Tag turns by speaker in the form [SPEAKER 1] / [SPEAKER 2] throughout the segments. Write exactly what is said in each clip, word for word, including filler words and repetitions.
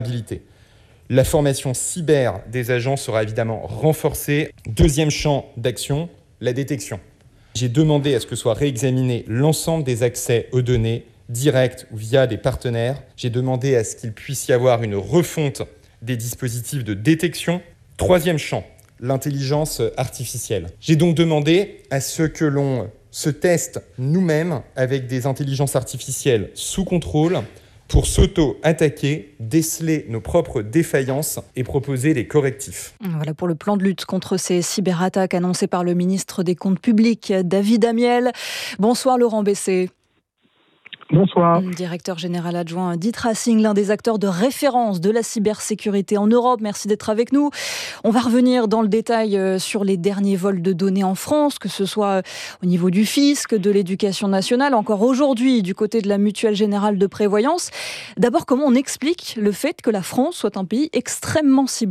[SPEAKER 1] La formation cyber des agents sera évidemment renforcée. Deuxième champ d'action, la détection. J'ai demandé à ce que soit réexaminé l'ensemble des accès aux données, directs ou via des partenaires. J'ai demandé à ce qu'il puisse y avoir une refonte des dispositifs de détection. Troisième champ, l'intelligence artificielle. J'ai donc demandé à ce que l'on se teste nous-mêmes avec des intelligences artificielles sous contrôle pour s'auto-attaquer, déceler nos propres défaillances et proposer des correctifs.
[SPEAKER 2] Voilà pour le plan de lutte contre ces cyberattaques annoncé par le ministre des Comptes publics, David Amiel. Bonsoir Laurent Bessé.
[SPEAKER 3] Bonsoir.
[SPEAKER 2] Directeur général adjoint d'e-Tracing, l'un des acteurs de référence de la cybersécurité en Europe. Merci d'être avec nous. On va revenir dans le détail sur les derniers vols de données en France, que ce soit au niveau du fisc, de l'éducation nationale, encore aujourd'hui du côté de la Mutuelle Générale de Prévoyance. D'abord, comment on explique le fait que la France soit un pays extrêmement ciblé ?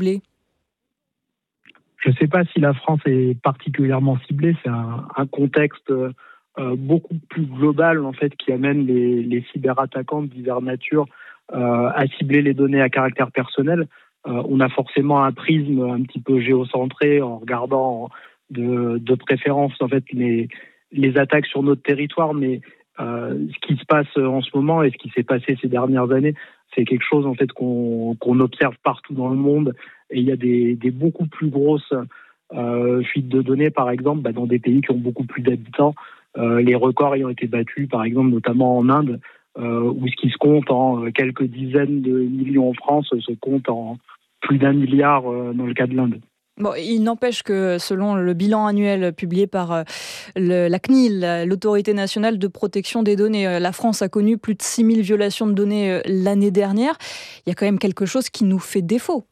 [SPEAKER 3] Je ne sais pas si la France est particulièrement ciblée. C'est un, un contexte Euh, beaucoup plus global en fait qui amène les, les cyberattaquants de diverses natures euh, à cibler les données à caractère personnel. Euh, on a forcément un prisme un petit peu géocentré en regardant de, de préférence en fait les, les attaques sur notre territoire, mais euh, ce qui se passe en ce moment et ce qui s'est passé ces dernières années, c'est quelque chose en fait qu'on, qu'on observe partout dans le monde, et il y a des, des beaucoup plus grosses euh, fuites de données, par exemple, bah, dans des pays qui ont beaucoup plus d'habitants. Euh, les records ayant été battus, par exemple, notamment en Inde, euh, où ce qui se compte en quelques dizaines de millions en France se compte en plus d'un milliard euh, dans le cas de l'Inde.
[SPEAKER 2] Bon, il n'empêche que selon le bilan annuel publié par le, la C N I L, l'Autorité nationale de protection des données, la France a connu plus de six mille violations de données l'année dernière. Il y a quand même quelque chose qui nous fait défaut.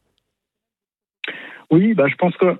[SPEAKER 3] Oui, bah, je pense que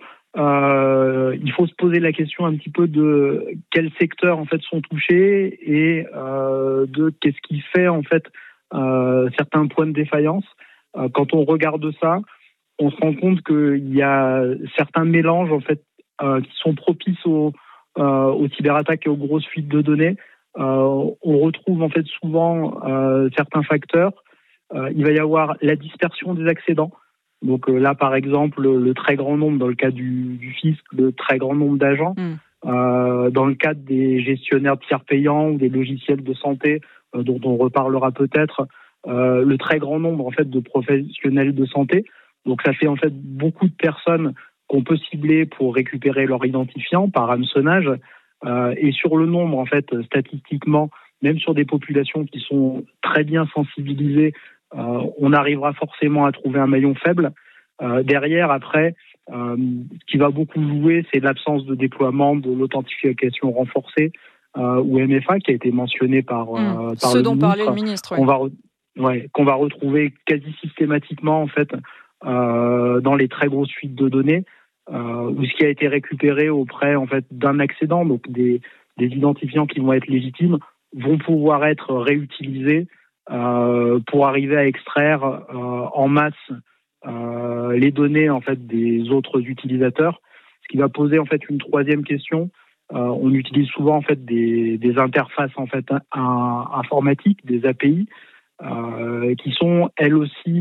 [SPEAKER 3] Euh, il faut se poser la question un petit peu de quels secteurs en fait sont touchés et euh, de qu'est-ce qui fait en fait euh, certains points de défaillance. Euh, quand on regarde ça, on se rend compte qu'il y a certains mélanges en fait euh, qui sont propices aux, euh, aux cyberattaques et aux grosses fuites de données. Euh, on retrouve en fait souvent euh, certains facteurs. Euh, il va y avoir la dispersion des accédants. Donc euh, là, par exemple, le, le très grand nombre, dans le cas du, du fisc, le très grand nombre d'agents, mmh. euh, dans le cadre des gestionnaires de tiers payants ou des logiciels de santé, euh, dont on reparlera peut-être, euh, le très grand nombre en fait de professionnels de santé. Donc ça fait en fait beaucoup de personnes qu'on peut cibler pour récupérer leur identifiant par hameçonnage. Euh, et sur le nombre, en fait, statistiquement, même sur des populations qui sont très bien sensibilisées, Euh, on arrivera forcément à trouver un maillon faible. Euh, derrière, après, euh, ce qui va beaucoup jouer, c'est l'absence de déploiement de l'authentification renforcée euh, ou M F A qui a été mentionné par,
[SPEAKER 2] mmh,
[SPEAKER 3] euh, par
[SPEAKER 2] ce
[SPEAKER 3] le
[SPEAKER 2] dont
[SPEAKER 3] ministre,
[SPEAKER 2] parlait le ministre, ouais.
[SPEAKER 3] qu'on va, re- ouais, qu'on va retrouver quasi systématiquement en fait euh, dans les très grosses fuites de données, euh, ou ce qui a été récupéré auprès en fait d'un accédant, donc des, des identifiants qui vont être légitimes, vont pouvoir être réutilisés Euh, pour arriver à extraire euh, en masse euh, les données en fait des autres utilisateurs, ce qui va poser en fait une troisième question. Euh, on utilise souvent en fait des, des interfaces en fait un, informatiques, des A P I, euh, qui sont elles aussi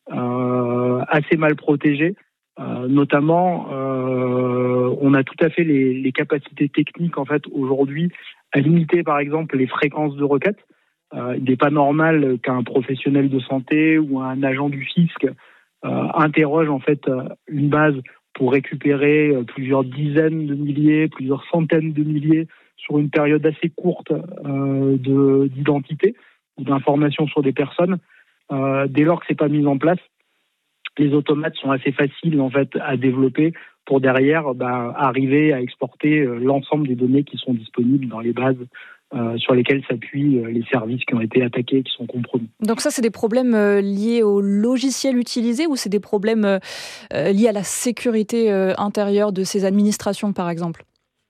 [SPEAKER 3] euh, assez mal protégées. Euh, notamment, euh, on a tout à fait les, les capacités techniques en fait aujourd'hui à limiter par exemple les fréquences de requêtes. Euh, il n'est pas normal qu'un professionnel de santé ou un agent du fisc euh, interroge en fait une base pour récupérer plusieurs dizaines de milliers, plusieurs centaines de milliers sur une période assez courte euh, de, d'identité ou d'informations sur des personnes. Euh, dès lors que c'est pas mis en place, les automates sont assez faciles en fait à développer pour derrière bah, arriver à exporter l'ensemble des données qui sont disponibles dans les bases Euh, sur lesquels s'appuient euh, les services qui ont été attaqués et qui sont compromis.
[SPEAKER 2] Donc ça, c'est des problèmes euh, liés au logiciel utilisé ou c'est des problèmes euh, liés à la sécurité euh, intérieure de ces administrations, par exemple ?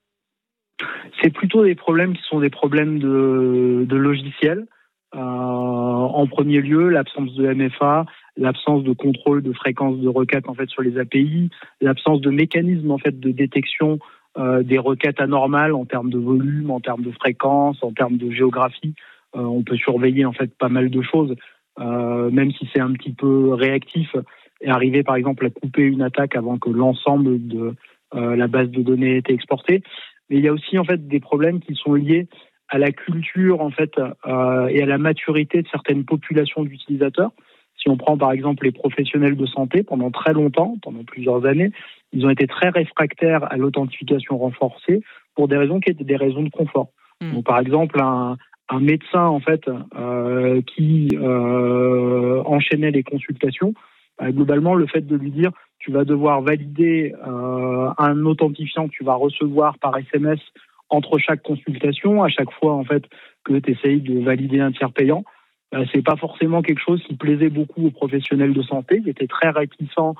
[SPEAKER 3] C'est plutôt des problèmes qui sont des problèmes de, de logiciel. Euh, en premier lieu, l'absence de M F A, l'absence de contrôle de fréquence de requête en fait sur les A P I, l'absence de mécanisme en fait de détection Euh, des requêtes anormales en termes de volume, en termes de fréquence, en termes de géographie. Euh, on peut surveiller en fait pas mal de choses. euh, même si c'est un petit peu réactif, et arriver par exemple à couper une attaque avant que l'ensemble de euh, la base de données ait été exportée. Mais il y a aussi en fait des problèmes qui sont liés à la culture en fait euh, et à la maturité de certaines populations d'utilisateurs. Si on prend par exemple les professionnels de santé, pendant très longtemps, pendant plusieurs années, ils ont été très réfractaires à l'authentification renforcée pour des raisons qui étaient des raisons de confort. Mmh. Donc par exemple un, un médecin en fait euh, qui euh, enchaînait les consultations, euh, globalement le fait de lui dire tu vas devoir valider euh, un authentifiant que tu vas recevoir par S M S entre chaque consultation, à chaque fois en fait que tu essayes de valider un tiers payant, euh, c'est pas forcément quelque chose qui plaisait beaucoup aux professionnels de santé. Ils étaient très réticents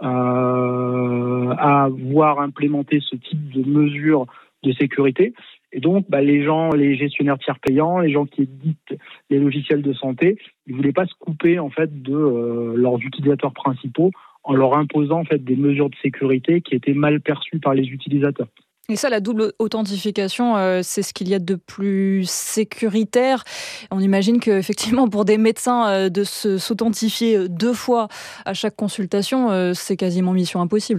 [SPEAKER 3] euh, à voir implémenter ce type de mesures de sécurité. Et donc, bah, les gens, les gestionnaires tiers payants, les gens qui éditent les logiciels de santé, ils voulaient pas se couper en fait de euh, leurs utilisateurs principaux en leur imposant en fait des mesures de sécurité qui étaient mal perçues par les utilisateurs.
[SPEAKER 2] Et ça, la double authentification, euh, c'est ce qu'il y a de plus sécuritaire. On imagine qu'effectivement, pour des médecins, euh, de se, s'authentifier deux fois à chaque consultation, euh, c'est quasiment mission impossible.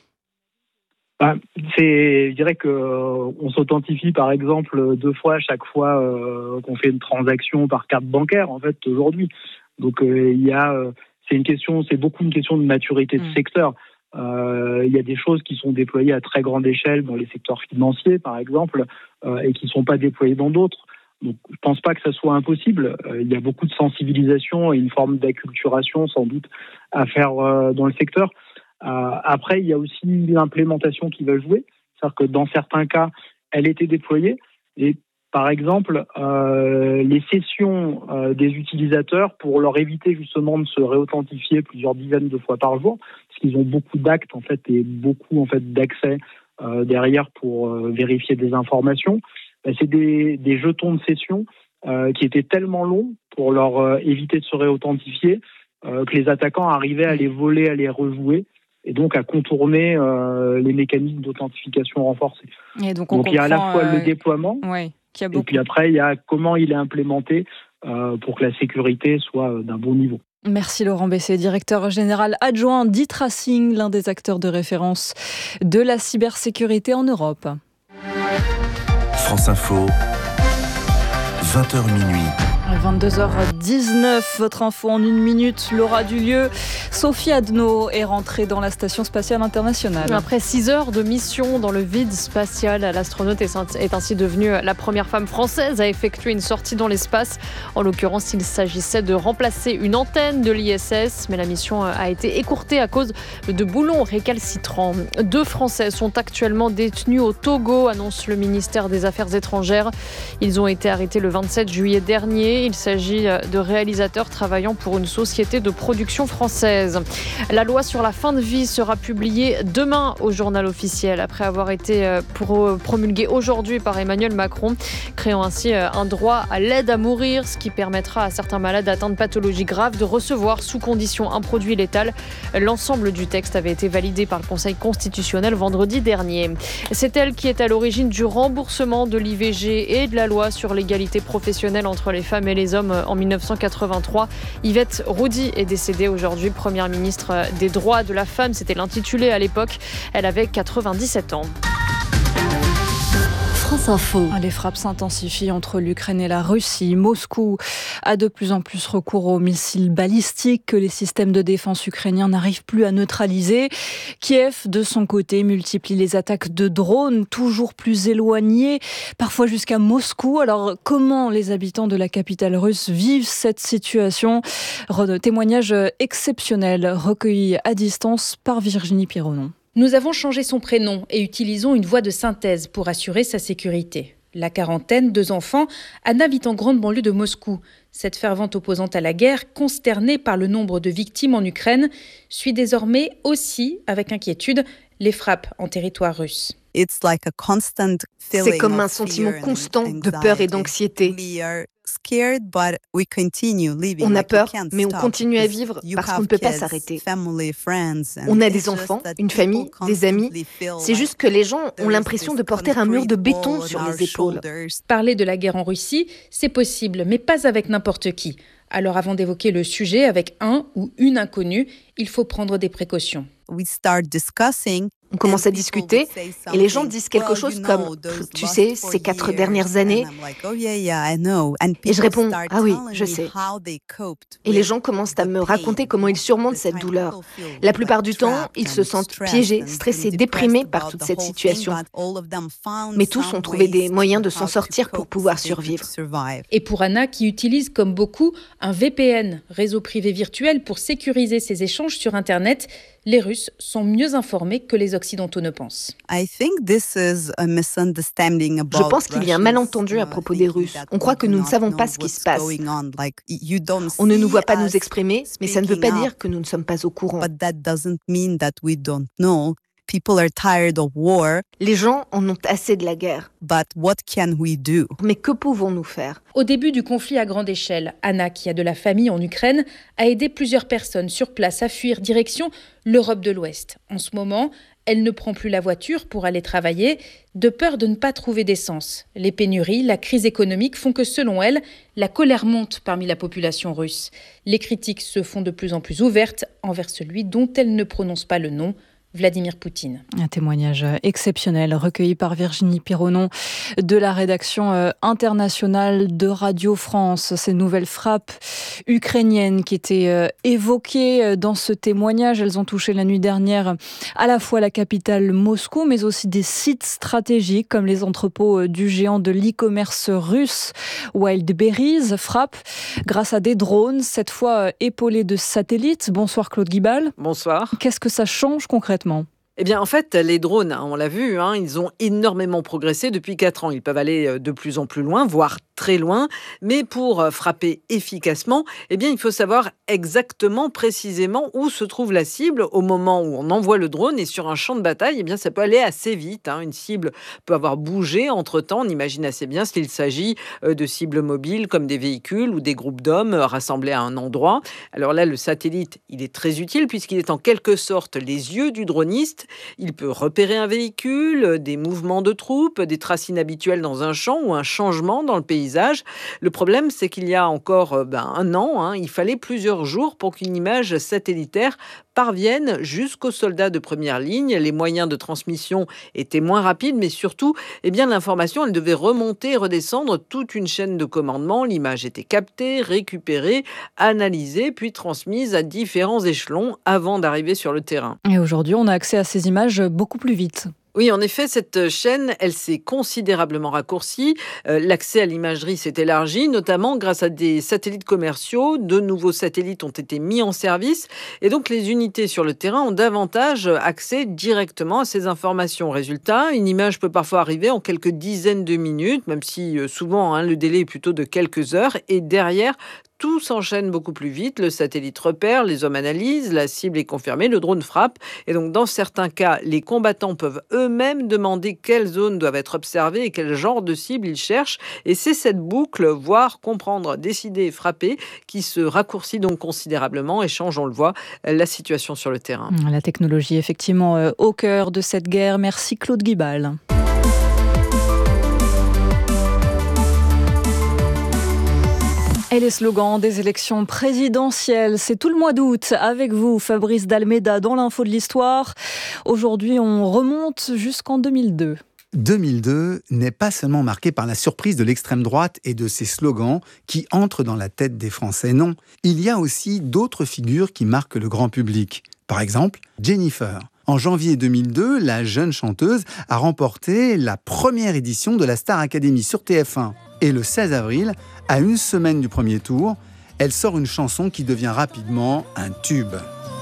[SPEAKER 3] Bah, c'est, je dirais que euh, on s'authentifie par exemple deux fois à chaque fois euh, qu'on fait une transaction par carte bancaire en fait aujourd'hui. Donc euh, il y a, euh, c'est une question, c'est beaucoup une question de maturité de mmh. secteur. Euh, il y a des choses qui sont déployées à très grande échelle dans les secteurs financiers, par exemple, euh, et qui ne sont pas déployées dans d'autres. Donc, je ne pense pas que ça soit impossible. Euh, il y a beaucoup de sensibilisation et une forme d'acculturation, sans doute, à faire euh, dans le secteur. Euh, après, il y a aussi l'implémentation qui va jouer. C'est-à-dire que dans certains cas, elle était déployée. Et par exemple, euh, les sessions euh, des utilisateurs pour leur éviter justement de se réauthentifier plusieurs dizaines de fois par jour, parce qu'ils ont beaucoup d'actes en fait et beaucoup en fait d'accès euh, derrière pour euh, vérifier des informations. Ben, c'est des, des jetons de session euh, qui étaient tellement longs pour leur euh, éviter de se réauthentifier euh, que les attaquants arrivaient à les voler, à les rejouer, et donc à contourner euh, les mécanismes d'authentification renforcés.
[SPEAKER 2] Et donc, on
[SPEAKER 3] donc il y a à la fois
[SPEAKER 2] euh...
[SPEAKER 3] le déploiement.
[SPEAKER 2] Ouais. Et
[SPEAKER 3] puis après, il y a comment il est implémenté euh, pour que la sécurité soit d'un bon niveau.
[SPEAKER 2] Merci Laurent Bessé, directeur général adjoint d'e-Tracing, l'un des acteurs de référence de la cybersécurité en Europe.
[SPEAKER 4] France Info, vingt heures minuit.
[SPEAKER 2] vingt-deux heures dix-neuf, votre info en une minute. Laura Dulieu, Sophie Adno est rentrée dans la Station spatiale internationale.
[SPEAKER 5] Après six heures de mission dans le vide spatial, l'astronaute est ainsi devenue la première femme française à effectuer une sortie dans l'espace. En l'occurrence, il s'agissait de remplacer une antenne de l'I S S, mais la mission a été écourtée à cause de boulons récalcitrants. Deux Français sont actuellement détenus au Togo, annonce le ministère des Affaires étrangères. Ils ont été arrêtés le vingt-sept juillet dernier. Il s'agit de réalisateurs travaillant pour une société de production française. La loi sur la fin de vie sera publiée demain au journal officiel, après avoir été promulguée aujourd'hui par Emmanuel Macron, créant ainsi un droit à l'aide à mourir, ce qui permettra à certains malades atteints de pathologies graves de recevoir sous condition un produit létal. L'ensemble du texte avait été validé par le Conseil constitutionnel vendredi dernier. C'est elle qui est à l'origine du remboursement de l'I V G et de la loi sur l'égalité professionnelle entre les femmes et les hommes en dix-neuf cent quatre-vingt-trois. Yvette Roudy est décédée aujourd'hui, première ministre des droits de la femme. C'était l'intitulé à l'époque. Elle avait quatre-vingt-dix-sept ans.
[SPEAKER 2] France Info. Les frappes s'intensifient entre l'Ukraine et la Russie. Moscou a de plus en plus recours aux missiles balistiques que les systèmes de défense ukrainiens n'arrivent plus à neutraliser. Kiev, de son côté, multiplie les attaques de drones toujours plus éloignées, parfois jusqu'à Moscou. Alors, comment les habitants de la capitale russe vivent cette situation ? Témoignage exceptionnel recueilli à distance par Virginie Pironon.
[SPEAKER 6] Nous avons changé son prénom et utilisons une voix de synthèse pour assurer sa sécurité. La quarantaine, deux enfants, Anna vit en grande banlieue de Moscou. Cette fervente opposante à la guerre, consternée par le nombre de victimes en Ukraine, suit désormais aussi, avec inquiétude, les frappes en territoire russe.
[SPEAKER 7] C'est comme un sentiment constant de peur et d'anxiété. On a peur, mais on continue à vivre parce qu'on ne peut pas s'arrêter. On a des enfants, une famille, des amis. C'est juste que les gens ont l'impression de porter un mur de béton sur les épaules.
[SPEAKER 6] Parler de la guerre en Russie, c'est possible, mais pas avec n'importe qui. Alors avant d'évoquer le sujet avec un ou une inconnue, il faut prendre des précautions.
[SPEAKER 7] On commence à discuter et les gens disent quelque chose comme « Tu sais, ces quatre dernières années… » Et je réponds « Ah oui, je sais. » Et les gens commencent à me raconter comment ils surmontent cette douleur. La plupart du temps, ils se sentent piégés, stressés, déprimés par toute cette situation. Mais tous ont trouvé des moyens de s'en sortir pour pouvoir survivre.
[SPEAKER 6] Et pour Anna, qui utilise comme beaucoup un V P N, réseau privé virtuel, pour sécuriser ses échanges sur Internet, les Russes sont mieux informés que les Occidentaux ne pensent.
[SPEAKER 7] Je pense qu'il y a un malentendu à propos des Russes. On croit que nous ne savons pas ce qui se passe. On ne nous voit pas nous exprimer, mais ça ne veut pas dire que nous ne sommes pas au courant. Les gens en ont assez de la guerre. Mais que pouvons-nous faire ?
[SPEAKER 6] Au début du conflit à grande échelle, Anna, qui a de la famille en Ukraine, a aidé plusieurs personnes sur place à fuir direction l'Europe de l'Ouest. En ce moment, elle ne prend plus la voiture pour aller travailler, de peur de ne pas trouver d'essence. Les pénuries, la crise économique font que, selon elle, la colère monte parmi la population russe. Les critiques se font de plus en plus ouvertes envers celui dont elle ne prononce pas le nom, Vladimir Poutine.
[SPEAKER 2] Un témoignage exceptionnel recueilli par Virginie Pironon de la rédaction internationale de Radio France. Ces nouvelles frappes ukrainiennes qui étaient évoquées dans ce témoignage, elles ont touché la nuit dernière à la fois la capitale Moscou, mais aussi des sites stratégiques comme les entrepôts du géant de l'e-commerce russe Wildberries. Frappe grâce à des drones, cette fois épaulés de satellites. Bonsoir Claude Guibal.
[SPEAKER 8] Bonsoir.
[SPEAKER 2] Qu'est-ce que ça change concrètement ?
[SPEAKER 8] Eh bien, en fait, les drones, on l'a vu, hein, ils ont énormément progressé depuis quatre ans. Ils peuvent aller de plus en plus loin, voire très loin. Mais pour frapper efficacement, eh bien, il faut savoir exactement, précisément où se trouve la cible au moment où on envoie le drone. Et sur un champ de bataille, eh bien, ça peut aller assez vite, hein. Une cible peut avoir bougé entre-temps. On imagine assez bien s'il s'agit de cibles mobiles comme des véhicules ou des groupes d'hommes rassemblés à un endroit. Alors là, le satellite, il est très utile puisqu'il est en quelque sorte les yeux du droniste. Il peut repérer un véhicule, des mouvements de troupes, des traces inhabituelles dans un champ ou un changement dans le paysage. Le problème, c'est qu'il y a encore ben, un an, hein, il fallait plusieurs jours pour qu'une image satellitaire parvienne jusqu'aux soldats de première ligne. Les moyens de transmission étaient moins rapides, mais surtout, eh bien, l'information, elle devait remonter et redescendre toute une chaîne de commandement. L'image était captée, récupérée, analysée, puis transmise à différents échelons avant d'arriver sur le terrain.
[SPEAKER 2] Et aujourd'hui, on a accès à ces images beaucoup plus vite.
[SPEAKER 8] Oui, en effet, cette chaîne, elle s'est considérablement raccourcie. Euh, l'accès à l'imagerie s'est élargi, notamment grâce à des satellites commerciaux. De nouveaux satellites ont été mis en service. Et donc, les unités sur le terrain ont davantage accès directement à ces informations. Résultat, une image peut parfois arriver en quelques dizaines de minutes, même si euh, souvent hein, le délai est plutôt de quelques heures. Et derrière, tout s'enchaîne beaucoup plus vite. Le satellite repère, les hommes analysent, la cible est confirmée, le drone frappe. Et donc, dans certains cas, les combattants peuvent eux-mêmes demander quelles zones doivent être observées et quel genre de cible ils cherchent. Et c'est cette boucle, voir, comprendre, décider, frapper, qui se raccourcit donc considérablement et change, on le voit, la situation sur le terrain.
[SPEAKER 2] La technologie, effectivement, au cœur de cette guerre. Merci Claude Guibal. Et les slogans des élections présidentielles, c'est tout le mois d'août avec vous, Fabrice Dalméda, dans l'info de l'histoire. Aujourd'hui, on remonte jusqu'en deux mille deux.
[SPEAKER 9] deux mille deux n'est pas seulement marqué par la surprise de l'extrême droite et de ses slogans qui entrent dans la tête des Français. Non, il y a aussi d'autres figures qui marquent le grand public. Par exemple, Jennifer. En janvier deux mille deux, la jeune chanteuse a remporté la première édition de la Star Academy sur T F un. Et le seize avril, à une semaine du premier tour, elle sort une chanson qui devient rapidement un tube.